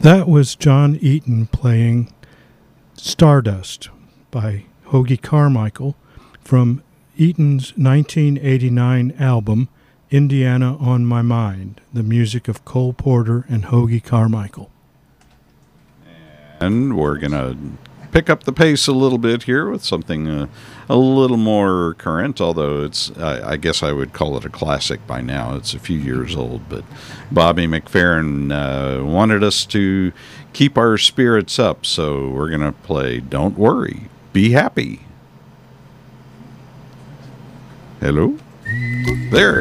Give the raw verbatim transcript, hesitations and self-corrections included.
That was John Eaton playing Stardust by Hoagy Carmichael from Eaton's nineteen eighty-nine album, Indiana on My Mind, the music of Cole Porter and Hoagy Carmichael. And we're going to pick up the pace a little bit here with something uh, a little more current, although it's, I, I guess I would call it a classic by now. It's a few years old, but Bobby McFerrin uh, wanted us to keep our spirits up, so we're going to play Don't Worry, Be Happy. Hello? There